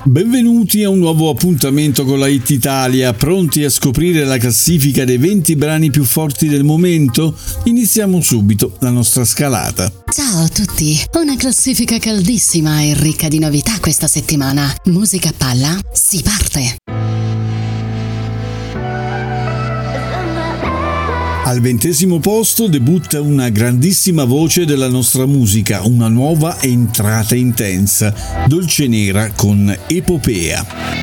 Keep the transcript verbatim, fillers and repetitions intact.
Benvenuti a un nuovo appuntamento con la Hit Italia, pronti a scoprire la classifica dei venti brani più forti del momento? Iniziamo subito la nostra scalata. Ciao a tutti, una classifica caldissima e ricca di novità questa settimana. Musica a palla, si parte! Al ventesimo posto debutta una grandissima voce della nostra musica, una nuova entrata intensa, Dolcenera con Epopea.